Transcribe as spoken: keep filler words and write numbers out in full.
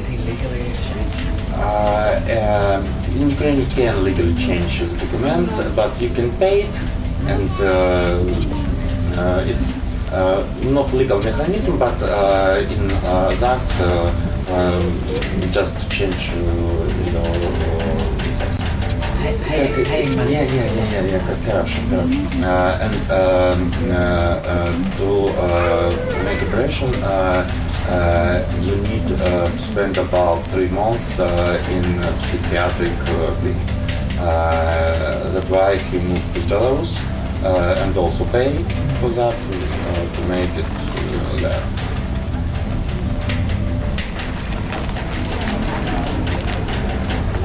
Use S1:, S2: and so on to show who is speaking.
S1: is he legally changed?
S2: Uh, um, in Ukraine, you can legally change the documents, but you can pay it, and uh, uh, it's uh, not legal mechanism, but uh, in uh, that uh, um, just change uh, your
S1: Pay, pay, paying money.
S2: yeah, yeah, yeah, yeah, yeah, corruption, corruption. Uh, and um, uh, uh, to uh, make operation, uh, uh, you need uh, to spend about three months uh, in a psychiatric uh, clinic. Uh, that's why he moved to Belarus uh, and also pay for that uh, to make it uh, there.